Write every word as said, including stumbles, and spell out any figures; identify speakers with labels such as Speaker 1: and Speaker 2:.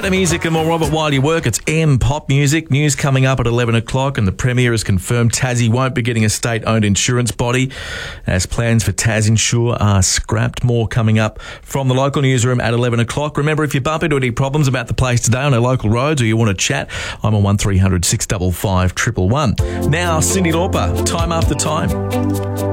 Speaker 1: Better music and more of it while you work. It's M Pop Music. News coming up at eleven o'clock, and the Premier has confirmed Tassie won't be getting a state-owned insurance body as plans for TasInsure are scrapped. More coming up from the local newsroom at eleven o'clock. Remember, if you bump into any problems about the place today on our local roads or you want to chat, I'm on one three hundred six five five one one one. Now, Cyndi Lauper, Time After Time.